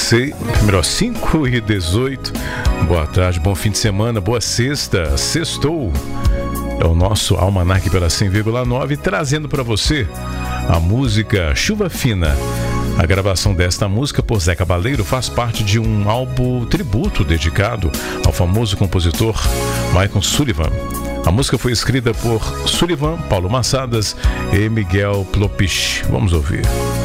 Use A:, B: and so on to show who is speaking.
A: 5h18. Boa tarde, bom fim de semana, boa sexta, sextou. É o nosso Almanac pela 100,9, trazendo para você a música Chuva Fina. A gravação desta música por Zé Cabaleiro faz parte de um álbum tributo dedicado ao famoso compositor Michael Sullivan. A música foi escrita por Sullivan, Paulo Massadas e Miguel Plopich. Vamos ouvir.